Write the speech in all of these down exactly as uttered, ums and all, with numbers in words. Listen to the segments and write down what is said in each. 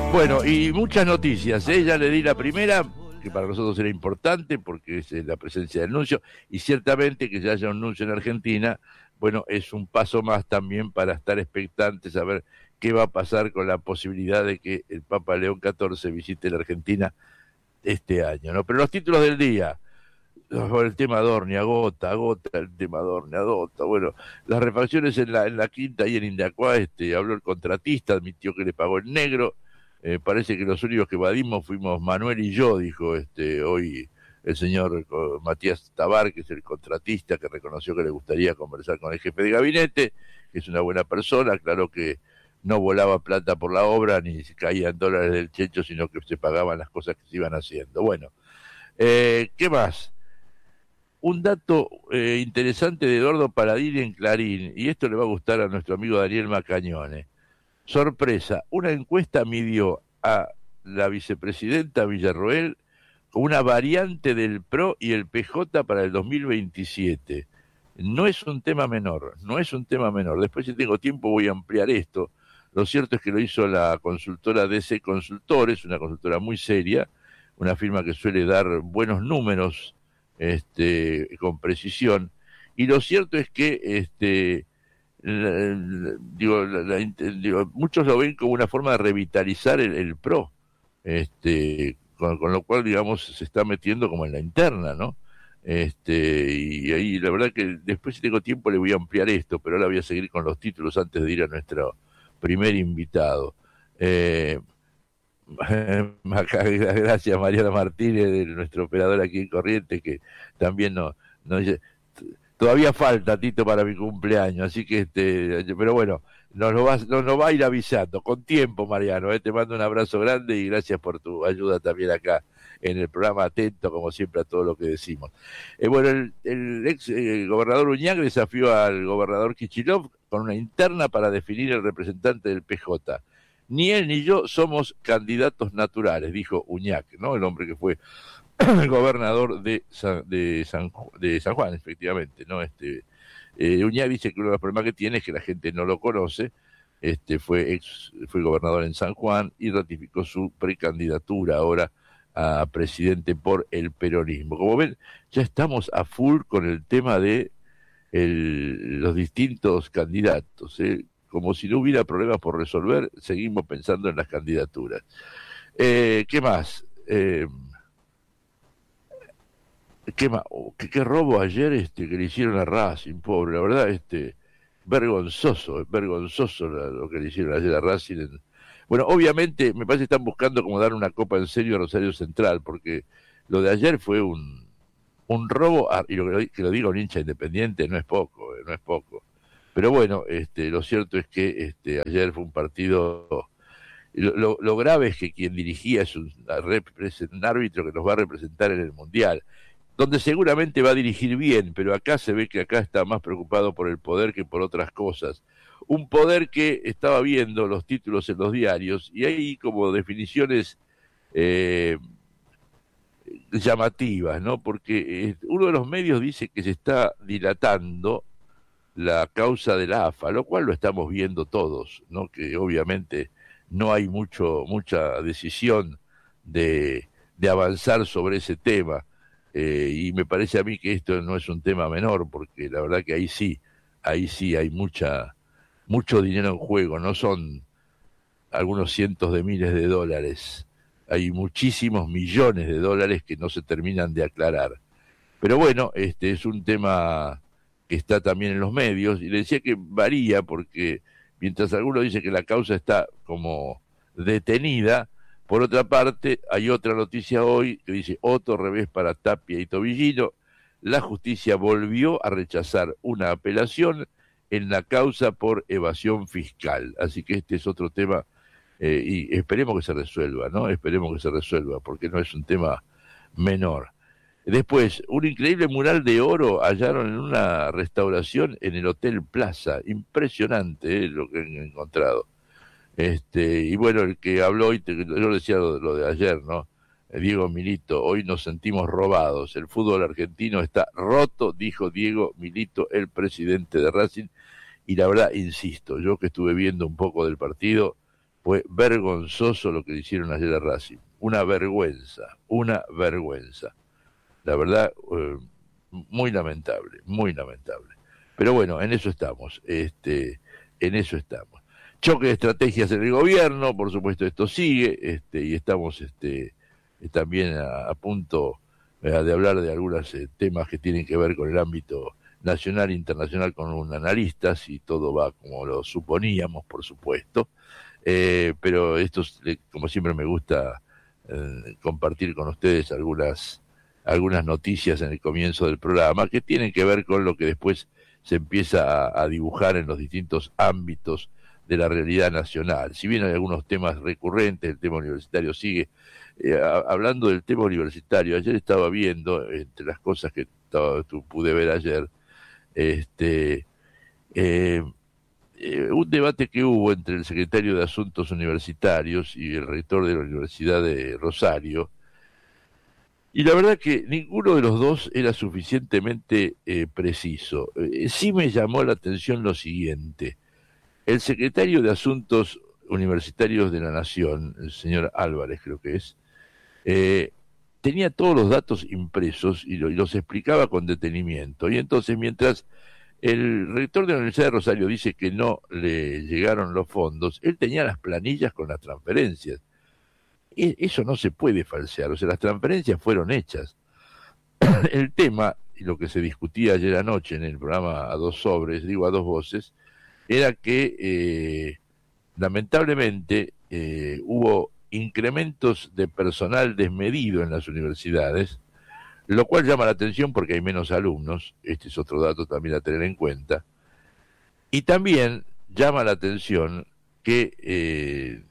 Bueno, y muchas noticias, ¿eh? Ya le di la primera, que para nosotros era importante porque es la presencia del nuncio, y ciertamente que ya haya un nuncio en Argentina, bueno, es un paso más también para estar expectantes a ver qué va a pasar con la posibilidad de que el Papa León catorce visite la Argentina este año, ¿no? Pero los títulos del día, el tema Adorni, agota, agota el tema Adorni, agota. Bueno, las refacciones en la, en la quinta y en Indiacuá, este, habló el contratista, admitió que le pagó el negro. Eh, parece que los únicos que evadimos fuimos Manuel y yo, dijo este hoy el señor Matías Tabar, que es el contratista, que reconoció que le gustaría conversar con el jefe de gabinete, que es una buena persona, claro que no volaba plata por la obra, ni se caían dólares del checho, sino que se pagaban las cosas que se iban haciendo. Bueno, eh, ¿qué más? Un dato eh, interesante de Eduardo Paladini en Clarín, y esto le va a gustar a nuestro amigo Daniel Macañone. Sorpresa, una encuesta midió a la vicepresidenta Villarroel con una variante del P R O y el P J para el dos mil veintisiete. No es un tema menor, no es un tema menor. Después, si tengo tiempo, voy a ampliar esto. Lo cierto es que lo hizo la consultora D C Consultores, una consultora muy seria, una firma que suele dar buenos números este, con precisión. Y lo cierto es que este, La, la, digo, la, la, digo, muchos lo ven como una forma de revitalizar el, el P R O, este, con, con lo cual, digamos, se está metiendo como en la interna, ¿no? Este, y ahí la verdad que después, si tengo tiempo, le voy a ampliar esto, pero ahora voy a seguir con los títulos antes de ir a nuestro primer invitado. Eh, gracias Mariana Martínez, de nuestro operador aquí en Corrientes, que también nos no dice, todavía falta, Tito, para mi cumpleaños, así que, este, pero bueno, nos lo va, nos lo va a ir avisando, con tiempo, Mariano, ¿eh? Te mando un abrazo grande y gracias por tu ayuda también acá en el programa, atento, como siempre, a todo lo que decimos. Eh, bueno, el, el ex eh, gobernador Uñac desafió al gobernador Kicillof con una interna para definir el representante del P J. Ni él ni yo somos candidatos naturales, dijo Uñac, ¿no? El hombre que fue el gobernador de San, de San, de San Juan, efectivamente, ¿no? Este, eh, Uñac dice que uno de los problemas que tiene es que la gente no lo conoce. Este, fue ex, fue gobernador en San Juan y ratificó su precandidatura ahora a presidente por el peronismo. Como ven, ya estamos a full con el tema de el, los distintos candidatos, ¿eh? Como si no hubiera problemas por resolver, seguimos pensando en las candidaturas. Eh, ¿Qué más? Eh, ¿Qué, ma oh, qué, qué robo ayer este que le hicieron a Racing, pobre, la verdad, este, vergonzoso, vergonzoso lo que le hicieron ayer a Racing. En... Bueno, obviamente me parece que están buscando como dar una copa en serio a Rosario Central, porque lo de ayer fue un, un robo, a, y lo que, que lo diga un hincha independiente no es poco, eh, no es poco. Pero bueno, este, lo cierto es que este, ayer fue un partido... Lo, lo, lo grave es que quien dirigía es un, un árbitro que nos va a representar en el Mundial, donde seguramente va a dirigir bien, pero acá se ve que acá está más preocupado por el poder que por otras cosas. Un poder que estaba viendo los títulos en los diarios y hay como definiciones eh, llamativas, ¿no? Porque eh, uno de los medios dice que se está dilatando la causa de la A F A, lo cual lo estamos viendo todos, ¿no? Que obviamente no hay mucho mucha decisión de, de avanzar sobre ese tema. Eh, y me parece a mí que esto no es un tema menor, porque la verdad que ahí sí, ahí sí hay mucha, mucho dinero en juego, no son algunos cientos de miles de dólares, hay muchísimos millones de dólares que no se terminan de aclarar. Pero bueno, este es un tema que está también en los medios, y le decía que varía, porque mientras algunos dicen que la causa está como detenida, por otra parte, hay otra noticia hoy que dice otro revés para Tapia y Tobillino. La justicia volvió a rechazar una apelación en la causa por evasión fiscal. Así que este es otro tema eh, y esperemos que se resuelva, ¿no? Esperemos que se resuelva, porque no es un tema menor. Después, un increíble mural de oro hallaron en una restauración en el Hotel Plaza. Impresionante, ¿eh? Lo que han encontrado. Este, y bueno, el que habló hoy, te, yo decía lo, lo de ayer, ¿no? Diego Milito, hoy nos sentimos robados, el fútbol argentino está roto, dijo Diego Milito, el presidente de Racing, y la verdad, insisto, yo que estuve viendo un poco del partido, Fue vergonzoso lo que le hicieron ayer a Racing. Una vergüenza, una vergüenza. La verdad, eh, muy lamentable, muy lamentable. Pero bueno, en eso estamos, este, en eso estamos. Choque de estrategias en el gobierno, por supuesto esto sigue, este, y estamos este, también a, a punto eh, de hablar de algunos eh, temas que tienen que ver con el ámbito nacional e internacional con un analista, si todo va como lo suponíamos, por supuesto. Eh, pero esto, como siempre me gusta eh, compartir con ustedes algunas, algunas noticias en el comienzo del programa que tienen que ver con lo que después se empieza a, a dibujar en los distintos ámbitos de la realidad nacional. Si bien hay algunos temas recurrentes, el tema universitario sigue. Eh, a, hablando del tema universitario, ayer estaba viendo, entre las cosas que estaba, pude ver ayer, este... Eh, Eh, un debate que hubo entre el secretario de Asuntos Universitarios y el rector de la Universidad de Rosario, y la verdad que ninguno de los dos era suficientemente eh, preciso. Eh, sí me llamó la atención lo siguiente. El secretario de Asuntos Universitarios de la Nación, el señor Álvarez creo que es, eh, tenía todos los datos impresos y, lo, y los explicaba con detenimiento. Y entonces mientras el rector de la Universidad de Rosario dice que no le llegaron los fondos, él tenía las planillas con las transferencias. Y eso no se puede falsear, o sea, las transferencias fueron hechas. El tema, y lo que se discutía ayer anoche en el programa A Dos Sobres, digo a dos voces, era que eh, lamentablemente eh, hubo incrementos de personal desmedido en las universidades, lo cual llama la atención porque hay menos alumnos, este es otro dato también a tener en cuenta, y también llama la atención que eh,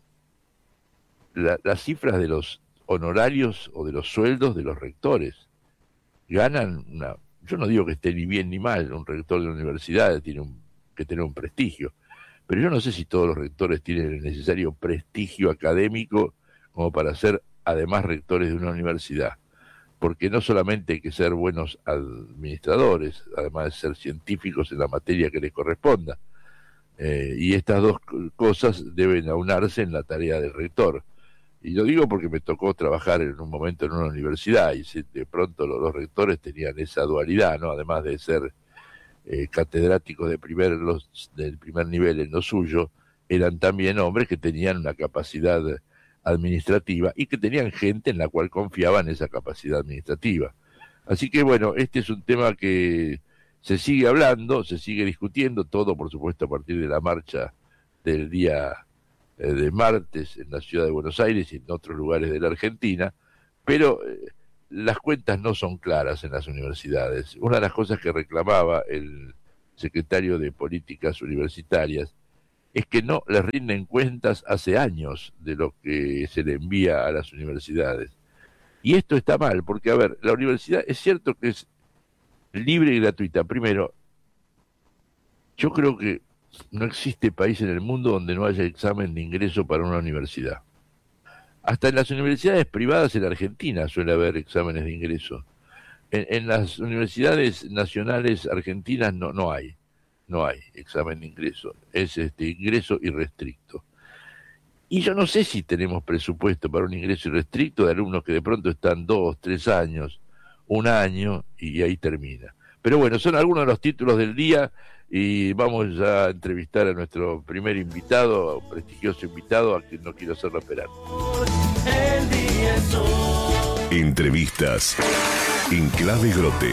la, las cifras de los honorarios o de los sueldos de los rectores ganan una... Yo no digo que esté ni bien ni mal, un rector de una universidad tiene un, que tener un prestigio, pero yo no sé si todos los rectores tienen el necesario prestigio académico como para ser además rectores de una universidad. Porque no solamente hay que ser buenos administradores, además de ser científicos en la materia que les corresponda. Eh, y estas dos cosas deben aunarse en la tarea del rector. Y lo digo porque me tocó trabajar en un momento en una universidad y de pronto los, los rectores tenían esa dualidad, ¿no? Además de ser eh, catedráticos de primer, los, del primer nivel en lo suyo, eran también hombres que tenían una capacidad administrativa y que tenían gente en la cual confiaban esa capacidad administrativa. Así que bueno, este es un tema que se sigue hablando, se sigue discutiendo, todo por supuesto a partir de la marcha del día eh, de martes en la ciudad de Buenos Aires y en otros lugares de la Argentina, pero eh, las cuentas no son claras en las universidades. Una de las cosas que reclamaba el secretario de Políticas Universitarias es que no les rinden cuentas hace años de lo que se le envía a las universidades. Y esto está mal, porque, a ver, la universidad es cierto que es libre y gratuita. Primero, yo creo que no existe país en el mundo donde no haya examen de ingreso para una universidad. Hasta en las universidades privadas en Argentina suele haber exámenes de ingreso. En, en las universidades nacionales argentinas no, no hay. No hay examen de ingreso, es este ingreso irrestricto. Y yo no sé si tenemos presupuesto para un ingreso irrestricto de alumnos que de pronto están dos, tres años, un año y ahí termina. Pero bueno, son algunos de los títulos del día y vamos ya a entrevistar a nuestro primer invitado, a un prestigioso invitado a quien no quiero hacerlo esperar. Entrevistas en Clave Grote.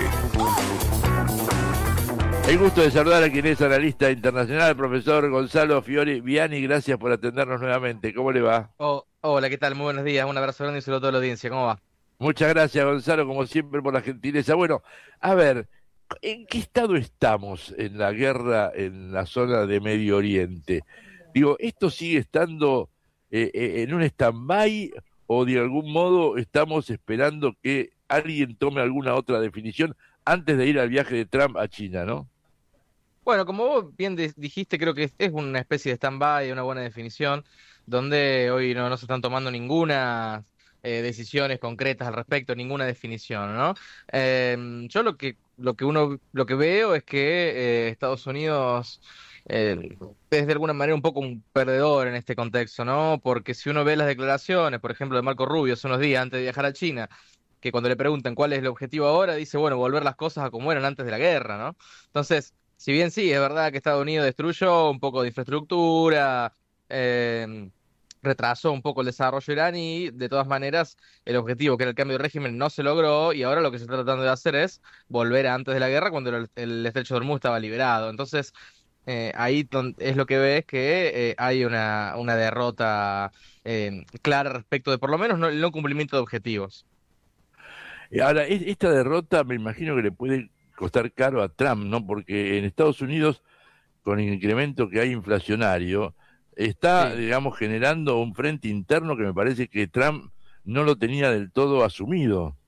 El gusto de saludar a quien es analista internacional, el profesor Gonzalo Fiore Viani. Gracias por atendernos nuevamente. ¿Cómo le va? Oh, hola, ¿qué tal? Muy buenos días. Un abrazo grande y saludo a toda la audiencia. ¿Cómo va? Muchas gracias, Gonzalo, como siempre, por la gentileza. Bueno, a ver, ¿en qué estado estamos en la guerra en la zona de Medio Oriente? Digo, ¿esto sigue estando eh, eh, en un stand-by o de algún modo estamos esperando que alguien tome alguna otra definición antes de ir al viaje de Trump a China, ¿no? Bueno, como vos bien dijiste, creo que es, es una especie de stand-by, una buena definición, donde hoy no, no se están tomando ninguna eh, decisiones concretas al respecto, ninguna definición, ¿no? Eh, yo lo que, lo que uno, lo que veo es que eh, Estados Unidos eh, es de alguna manera un poco un perdedor en este contexto, ¿no? Porque si uno ve las declaraciones, por ejemplo, de Marco Rubio hace unos días antes de viajar a China, que cuando le preguntan cuál es el objetivo ahora, dice, bueno, volver las cosas a como eran antes de la guerra, ¿no? Entonces, si bien sí, es verdad que Estados Unidos destruyó un poco de infraestructura, eh, retrasó un poco el desarrollo iraní, de todas maneras, el objetivo, que era el cambio de régimen, no se logró y ahora lo que se está tratando de hacer es volver a antes de la guerra cuando el, el estrecho de Hormuz estaba liberado. Entonces, eh, ahí don- es lo que ves que eh, hay una, una derrota eh, clara respecto de por lo menos no, el no cumplimiento de objetivos. Eh, Ahora, es- esta derrota me imagino que le puede costar caro a Trump, ¿no? Porque en Estados Unidos, con el incremento que hay inflacionario, está, Sí. digamos, generando un frente interno que me parece que Trump no lo tenía del todo asumido.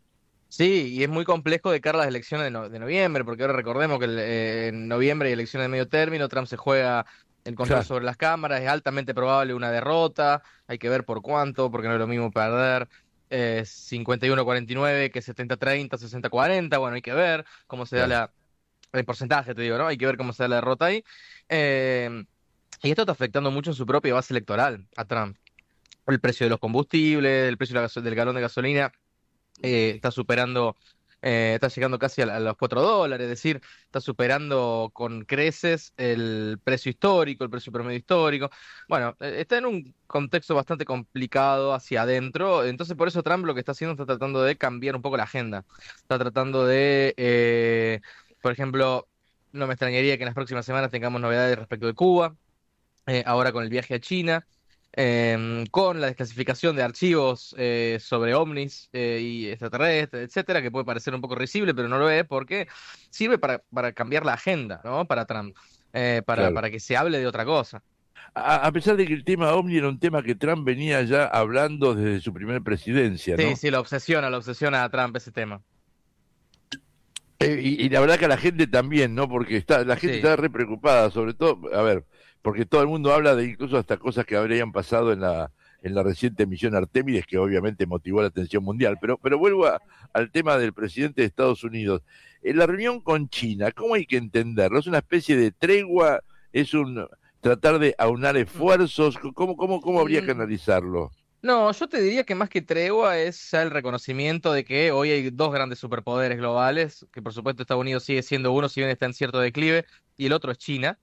Sí, y es muy complejo de cara a las elecciones de, no- de noviembre, porque ahora recordemos que el- eh, en noviembre hay elecciones de medio término, Trump se juega el control Claro, sobre las cámaras, es altamente probable una derrota, hay que ver por cuánto, porque no es lo mismo perder eh, cincuenta y uno a cuarenta y nueve que setenta a treinta, sesenta a cuarenta, bueno, hay que ver cómo se da claro. la, el porcentaje, te digo, ¿no? Hay que ver cómo se da la derrota ahí. Eh, y esto está afectando mucho en su propia base electoral a Trump. El precio de los combustibles, el precio de la gaso- del galón de gasolina eh, está superando, eh, está llegando casi a, la- a los cuatro dólares, es decir, está superando con creces el precio histórico, el precio promedio histórico. Bueno, eh, está en un contexto bastante complicado hacia adentro, entonces por eso Trump lo que está haciendo está tratando de cambiar un poco la agenda. Está tratando de, eh, por ejemplo, no me extrañaría que en las próximas semanas tengamos novedades respecto de Cuba, eh, ahora con el viaje a China, em, con la desclasificación de archivos eh, sobre ovnis eh, y extraterrestres, etcétera, que puede parecer un poco risible, pero no lo es, porque sirve para, para cambiar la agenda, ¿no? Para Trump, eh, para, Claro. para que se hable de otra cosa. A, a pesar de que el tema OVNI era un tema que Trump venía ya hablando desde su primera presidencia, Sí, ¿no? sí, lo obsesiona, lo obsesiona a Trump ese tema. Eh, y, y la verdad que a la gente también, ¿no? Porque está, la gente Sí. está re preocupada, sobre todo, a ver, porque todo el mundo habla de incluso hasta cosas que habrían pasado en la, en la reciente misión Artemides, que obviamente motivó la atención mundial. Pero, pero vuelvo a- al tema del presidente de Estados Unidos. En la reunión con China, ¿cómo hay que entenderlo? ¿Es una especie de tregua? ¿Es un tratar de aunar esfuerzos? ¿Cómo, cómo, cómo habría que Mm, analizarlo? No, yo te diría que más que tregua es ya el reconocimiento de que hoy hay dos grandes superpoderes globales, que por supuesto Estados Unidos sigue siendo uno, si bien está en cierto declive, y el otro es China.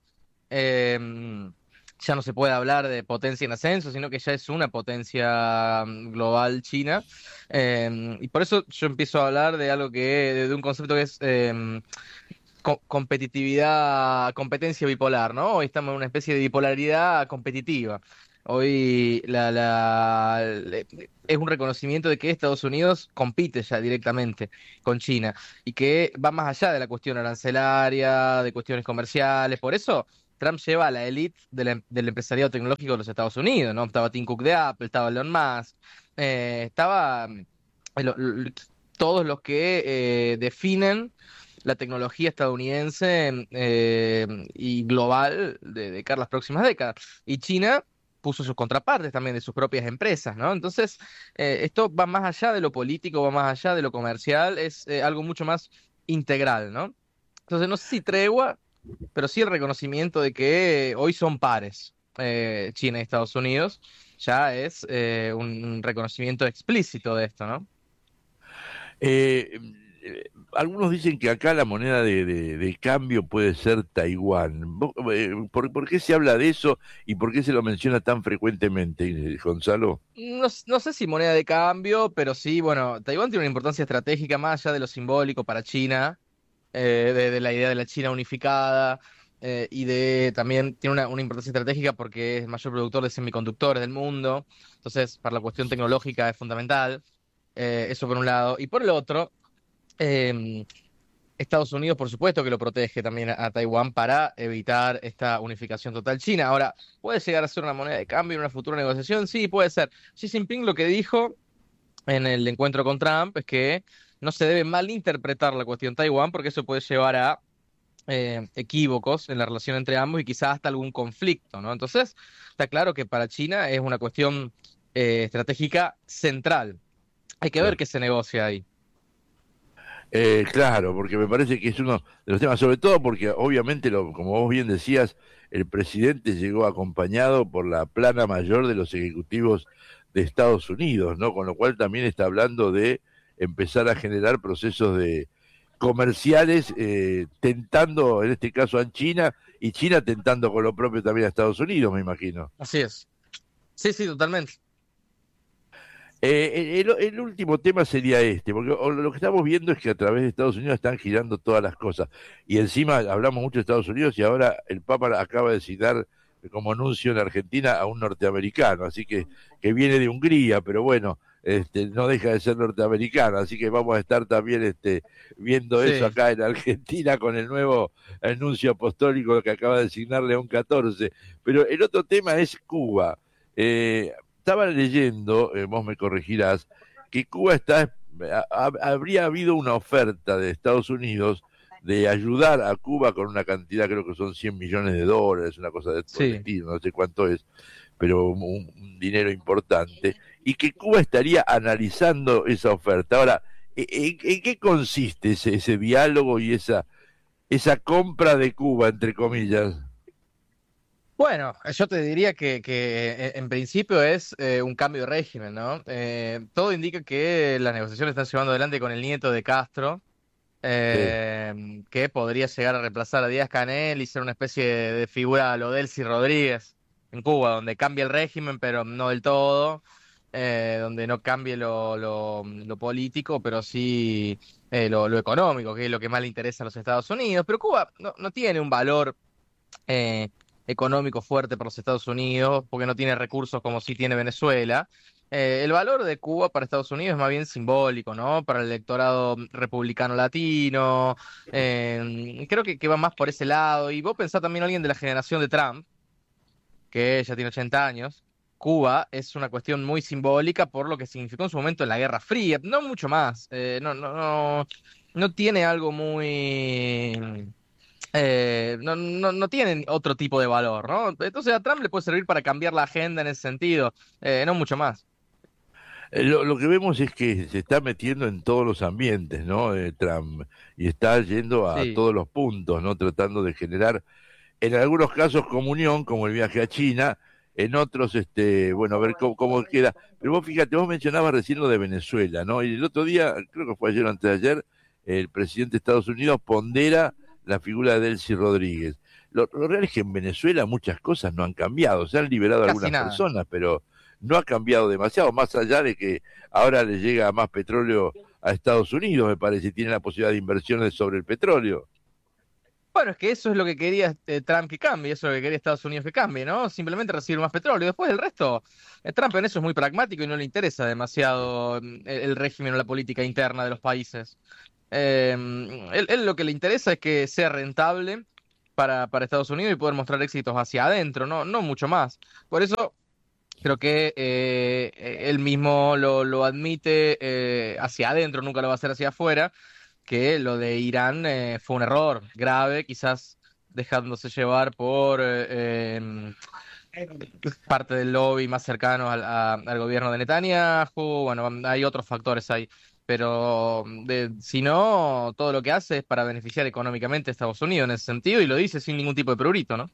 Em, ya no se puede hablar de potencia en ascenso, sino que ya es una potencia mm, global China. Em, y por eso yo empiezo a hablar de algo que, de, de un concepto que es em, co- competitividad, competencia bipolar, ¿no? Hoy estamos en una especie de bipolaridad competitiva. Hoy la, la, le- es un reconocimiento de que Estados Unidos compite ya directamente con China y que va más allá de la cuestión arancelaria, de cuestiones comerciales. Por eso Trump lleva a la élite de la em- del empresariado tecnológico de los Estados Unidos, ¿no? Estaba Tim Cook de Apple, estaba Elon Musk, eh, estaba mm, lo- lo- todos los que eh, definen la tecnología estadounidense eh, y global de, de cara a las próximas décadas. Y China puso sus contrapartes también de sus propias empresas, ¿no? Entonces, eh, esto va más allá de lo político, va más allá de lo comercial, es eh, algo mucho más integral, ¿no? Entonces, no sé si tregua, pero sí el reconocimiento de que hoy son pares, eh, China y Estados Unidos, ya es eh, un un reconocimiento explícito de esto, ¿no? Eh, eh, Algunos dicen que acá la moneda de, de- de cambio puede ser Taiwán. ¿Vos, eh, ¿Por, por qué se habla de eso y por qué se lo menciona tan frecuentemente, eh, Gonzalo? No, s- no sé si moneda de cambio, pero sí, bueno, Taiwán tiene una importancia estratégica más allá de lo simbólico para China, eh, de, de la idea de la China unificada, eh, y de también tiene una, una importancia estratégica porque es el mayor productor de semiconductores del mundo, entonces para la cuestión tecnológica es fundamental, eh, eso por un lado. Y por el otro, em, Estados Unidos, por supuesto, que lo protege también a, a Taiwán para evitar esta unificación total china. Ahora, ¿puede llegar a ser una moneda de cambio en una futura negociación? Sí, puede ser. Xi Jinping lo que dijo en el encuentro con Trump es que no se debe malinterpretar la cuestión Taiwán porque eso puede llevar a eh, equívocos en la relación entre ambos y quizás hasta algún conflicto, ¿no? Entonces, está claro que para China es una cuestión eh, estratégica central. Hay que ver Claro. qué se negocia ahí. Eh, claro, porque me parece que es uno de los temas, sobre todo porque obviamente, lo, como vos bien decías, el presidente llegó acompañado por la plana mayor de los ejecutivos de Estados Unidos, ¿no? Con lo cual también está hablando de empezar a generar procesos de comerciales, eh, tentando, en este caso, a China, y China tentando con lo propio también a Estados Unidos, me imagino. Así es. Sí, sí, totalmente. Eh, el, el último tema sería este, porque lo que estamos viendo es que a través de Estados Unidos están girando todas las cosas. Y encima hablamos mucho de Estados Unidos y ahora el Papa acaba de citar como anuncio en Argentina a un norteamericano, así que, que viene de Hungría, pero bueno, este, no deja de ser norteamericano, así que vamos a estar también este, viendo eso Sí. acá en Argentina con el nuevo anuncio apostólico que acaba de signar León catorce. Pero el otro tema es Cuba. Eh, Estaba leyendo, eh, vos me corregirás, que Cuba está, ha- habría habido una oferta de Estados Unidos de ayudar a Cuba con una cantidad, creo que son cien millones de dólares, una cosa de, por el Sí. estilo, no sé cuánto es, pero un, un dinero importante, y que Cuba estaría analizando esa oferta. Ahora, ¿en, en qué consiste ese, ese diálogo y esa, esa compra de Cuba, entre comillas? Bueno, yo te diría que, que eh, en principio es eh, un cambio de régimen, ¿no? Eh, todo indica que las negociaciones están llevando adelante con el nieto de Castro, Sí. eh, que podría llegar a reemplazar a Díaz-Canel y ser una especie de, de figura a lo Delcy Rodríguez en Cuba, donde cambia el régimen, pero no del todo, eh, donde no cambie lo, lo- lo político, pero sí eh, lo, lo económico, que es lo que más le interesa a los Estados Unidos. Pero Cuba no, no tiene un valor eh, económico fuerte para los Estados Unidos, porque no tiene recursos como sí tiene Venezuela. Eh, el valor de Cuba para Estados Unidos es más bien simbólico, ¿no? Para el electorado republicano latino. Eh, creo que, que va más por ese lado. Y vos pensás también alguien de la generación de Trump, que ya tiene ochenta años. Cuba es una cuestión muy simbólica por lo que significó en su momento en la Guerra Fría, no mucho más. Eh, no, no, no, no tiene algo muy eh, no, no, no tienen otro tipo de valor, ¿no? Entonces a Trump le puede servir para cambiar la agenda en ese sentido, eh, no mucho más. Eh, Lo, lo que vemos es que se está metiendo en todos los ambientes, ¿no? Eh, Trump, y está yendo a Sí, todos los puntos, ¿no? Tratando de generar, en algunos casos, comunión, como el viaje a China, en otros, este, bueno, a ver cómo, cómo queda. Pero vos fíjate, vos mencionabas recién lo de Venezuela, ¿no? Y el otro día, creo que fue ayer o antes de ayer, el presidente de Estados Unidos pondera la figura de Delcy Rodríguez. Lo, lo real es que en Venezuela muchas cosas no han cambiado, se han liberado casi algunas nada. personas, pero no ha cambiado demasiado, más allá de que ahora le llega más petróleo a Estados Unidos, me parece, y tiene la posibilidad de inversiones sobre el petróleo. Bueno, es que eso es lo que quería eh, Trump que cambie, eso es lo que quería Estados Unidos que cambie, ¿no? Simplemente recibir más petróleo. Después el resto, eh, Trump en eso es muy pragmático y no le interesa demasiado mm, el, el régimen o la política interna de los países. Eh, él, él lo que le interesa es que sea rentable para, para Estados Unidos y poder mostrar éxitos hacia adentro, no, no mucho más. Por eso creo que eh, eh, él mismo lo, lo admite eh, hacia adentro, nunca lo va a hacer hacia afuera, que lo de Irán eh, fue un error grave, quizás dejándose llevar por eh, em, parte del lobby más cercano al, a- al gobierno de Netanyahu. Bueno, hay otros factores ahí. Pero de, si no, todo lo que hace es para beneficiar económicamente a Estados Unidos en ese sentido y lo dice sin ningún tipo de prurito, ¿no?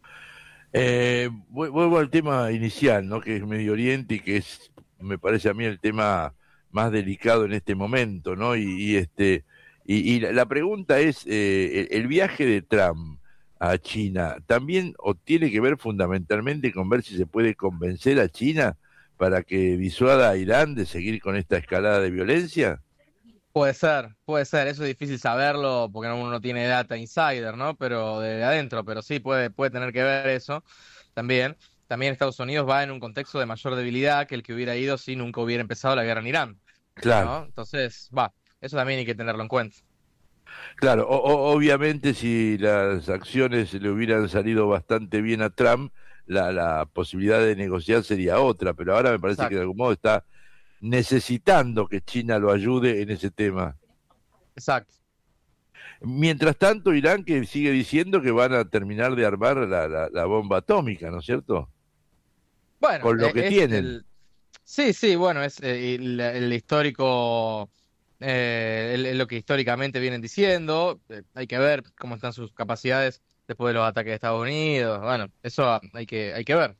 Eh, vu- vuelvo al tema inicial, ¿no? Que es Medio Oriente y que es, me parece a mí, el tema más delicado en este momento, ¿no? Y, y este, y, y la, la pregunta es, eh, el, el viaje de Trump a China también o tiene que ver fundamentalmente con ver si se puede convencer a China para que disuada a Irán de seguir con esta escalada de violencia. Puede ser, puede ser, eso es difícil saberlo porque uno no tiene data insider, ¿no? Pero de adentro, pero sí puede, puede tener que ver eso también. También Estados Unidos va en un contexto de mayor debilidad que el que hubiera ido si nunca hubiera empezado la guerra en Irán, Claro. ¿no? Entonces, va, eso también hay que tenerlo en cuenta. Claro, o- o- obviamente si las acciones le hubieran salido bastante bien a Trump, la, la posibilidad de negociar sería otra, pero ahora me parece que de Exacto, algún modo está necesitando que China lo ayude en ese tema. exacto. Mientras tanto, Irán que sigue diciendo que van a terminar de armar la, la- la bomba atómica, ¿no es cierto? Bueno, Con lo eh, que es tienen. el... Sí, sí, bueno, es eh, el, el histórico eh, es es lo que históricamente vienen diciendo. Eh, hay que ver cómo están sus capacidades después de los ataques de Estados Unidos. Bueno, eso ah, hay que, hay que ver.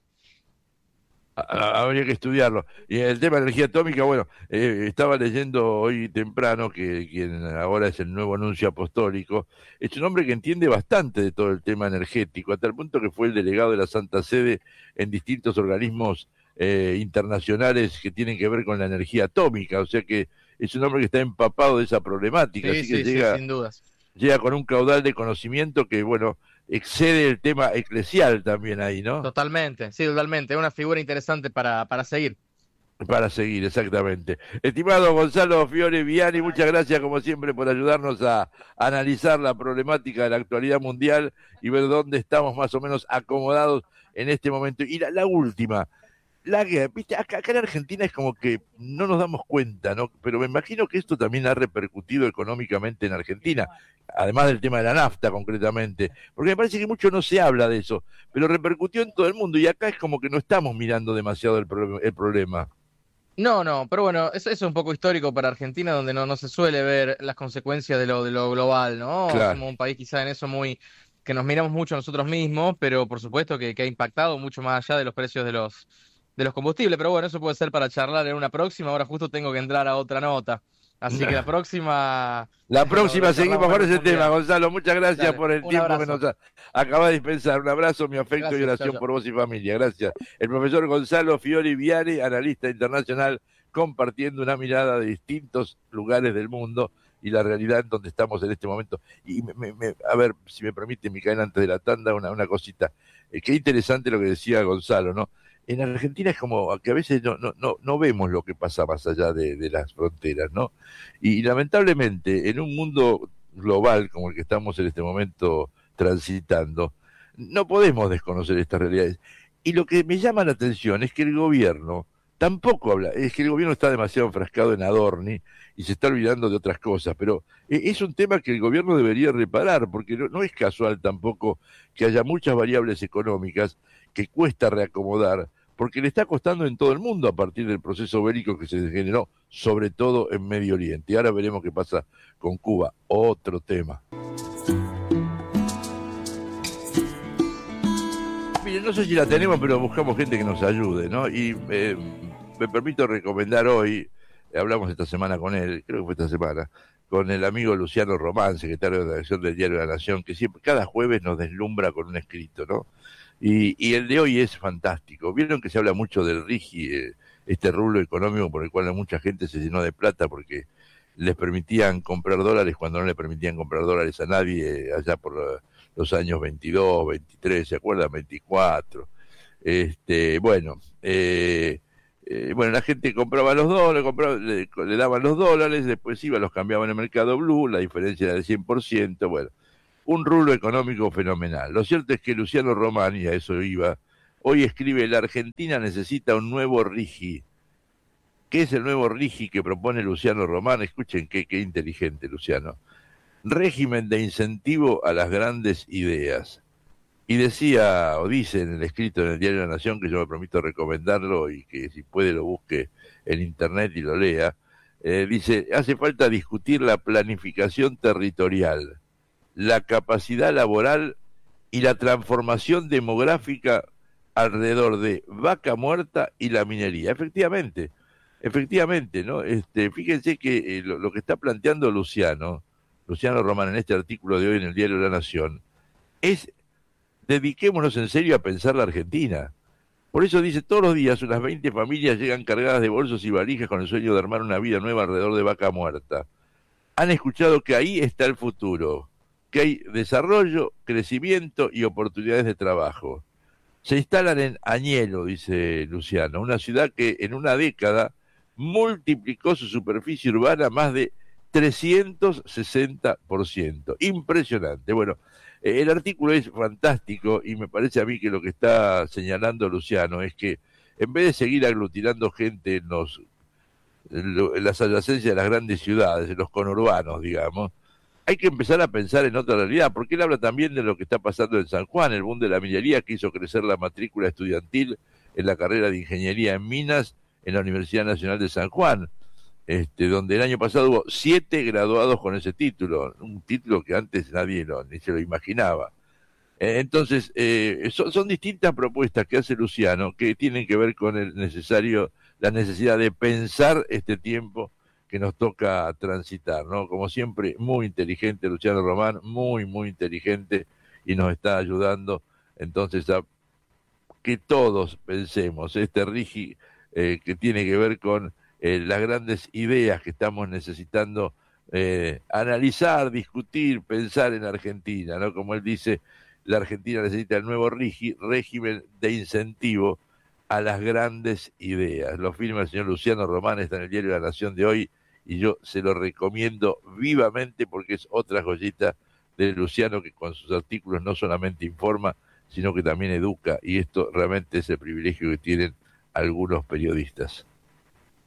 A- Habría que estudiarlo. Y el tema de energía atómica, bueno, eh, estaba leyendo hoy temprano que quien ahora es el nuevo nuncio apostólico, es un hombre que entiende bastante de todo el tema energético, hasta el punto que fue el delegado de la Santa Sede en distintos organismos eh, internacionales que tienen que ver con la energía atómica, o sea que es un hombre que está empapado de esa problemática, Sí, así que sí, sí, llega, sin dudas. llega con un caudal de conocimiento que, bueno, excede el tema eclesial también ahí, ¿no? Totalmente, sí, totalmente. Es una figura interesante para, para seguir. Para seguir, exactamente. Estimado Gonzalo Fiore Viani, muchas gracias como siempre por ayudarnos a analizar la problemática de la actualidad mundial y ver dónde estamos más o menos acomodados en este momento. Y la, la última, la que, viste, acá, acá en Argentina es como que no nos damos cuenta, ¿no? Pero me imagino que esto también ha repercutido económicamente en Argentina, además del tema de la nafta concretamente, porque me parece que mucho no se habla de eso, pero repercutió en todo el mundo y acá es como que no estamos mirando demasiado el, pro- el problema. No, no, pero bueno, eso, eso es un poco histórico para Argentina, donde no, no se suele ver las consecuencias de lo, de lo global, ¿no? Claro. Somos un país quizá en eso muy, que nos miramos mucho a nosotros mismos, pero por supuesto que, que ha impactado mucho más allá de los precios de los, de los combustibles. Pero bueno, eso puede ser para charlar en una próxima. Ahora justo tengo que entrar a otra nota. Así que la próxima La lo, próxima lo charlamos seguimos en con ese tema, profundidad. Gonzalo. Muchas gracias Dale, por el un tiempo que abrazo. nos ha- acaba de dispensar. Un abrazo, mi afecto y Gracias, chao, oración chao. por vos y familia. Gracias. El profesor Gonzalo Fiori Viale, analista internacional, compartiendo una mirada de distintos lugares del mundo y la realidad en donde estamos en este momento. Y me- me- me- a ver, si me permite, Micaela, antes de la tanda, una, una cosita. Eh, qué interesante lo que decía Gonzalo, ¿no? En Argentina es como que a veces no, no, no, no vemos lo que pasa más allá de, de las fronteras, ¿no? Y, y lamentablemente, en un mundo global como el que estamos en este momento transitando, no podemos desconocer estas realidades. Y lo que me llama la atención es que el gobierno tampoco habla, es que el gobierno está demasiado enfrascado en Adorni y se está olvidando de otras cosas, pero eh, es un tema que el gobierno debería reparar, porque no, no es casual tampoco que haya muchas variables económicas que cuesta reacomodar, porque le está costando en todo el mundo a partir del proceso bélico que se generó, sobre todo en Medio Oriente. Y ahora veremos qué pasa con Cuba, otro tema. Mire, no sé si la tenemos, pero buscamos gente que nos ayude, ¿no? Y eh, me permito recomendar hoy, hablamos esta semana con él, creo que fue esta semana, con el amigo Luciano Román, secretario de la redacción del Diario de la Nación, que siempre, cada jueves nos deslumbra con un escrito, ¿no? Y, y el de hoy es fantástico. Vieron que se habla mucho del RIGI, eh, este rublo económico por el cual mucha gente se llenó de plata porque les permitían comprar dólares cuando no le permitían comprar dólares a nadie eh, allá por eh, los años veintidós, veintitrés, ¿se acuerdan? veinticuatro. Este, bueno, eh, eh, bueno, la gente compraba los dólares, compraba, le, le daban los dólares, después iba, los cambiaba en el mercado blue, la diferencia era del cien por ciento, bueno, un rublo económico fenomenal. Lo cierto es que Luciano Román, y a eso iba, hoy escribe: la Argentina necesita un nuevo RIGI. ¿Qué es el nuevo RIGI que propone Luciano Román? Escuchen qué, qué inteligente Luciano. Régimen de incentivo a las grandes ideas. Y decía, o dice en el escrito en el Diario de la Nación, que yo me permito recomendarlo y que si puede lo busque en internet y lo lea, eh, dice, hace falta discutir la planificación territorial, la capacidad laboral y la transformación demográfica alrededor de Vaca Muerta y la minería. Efectivamente, efectivamente, ¿no? Este, fíjense que eh, lo, lo que está planteando Luciano, Luciano Román en este artículo de hoy en el Diario de la Nación, es dediquémonos en serio a pensar la Argentina. Por eso dice, todos los días unas veinte familias llegan cargadas de bolsos y valijas con el sueño de armar una vida nueva alrededor de Vaca Muerta. Han escuchado que ahí está el futuro, que hay desarrollo, crecimiento y oportunidades de trabajo. Se instalan en Añelo, dice Luciano, una ciudad que en una década multiplicó su superficie urbana más de trescientos sesenta por ciento. Impresionante. Bueno, eh, el artículo es fantástico y me parece a mí que lo que está señalando Luciano es que en vez de seguir aglutinando gente en, los, en, lo, en las adyacencias de las grandes ciudades, en los conurbanos, digamos, hay que empezar a pensar en otra realidad, porque él habla también de lo que está pasando en San Juan, el boom de la minería que hizo crecer la matrícula estudiantil en la carrera de ingeniería en minas en la Universidad Nacional de San Juan. este, donde el año pasado hubo siete graduados con ese título, un título que antes nadie lo, ni se lo imaginaba. Eh, entonces, eh, son, son distintas propuestas que hace Luciano que tienen que ver con el necesario, la necesidad de pensar este tiempo que nos toca transitar, ¿no? Como siempre, muy inteligente Luciano Román, muy, muy inteligente, y nos está ayudando entonces a que todos pensemos este RIGI eh, que tiene que ver con eh, las grandes ideas que estamos necesitando eh, analizar, discutir, pensar en Argentina, ¿no? Como él dice, la Argentina necesita el nuevo RIGI, régimen de incentivo a las grandes ideas. Lo firma el señor Luciano Román, está en el diario La Nación de hoy, y yo se lo recomiendo vivamente porque es otra joyita de Luciano que con sus artículos no solamente informa, sino que también educa, y esto realmente es el privilegio que tienen algunos periodistas.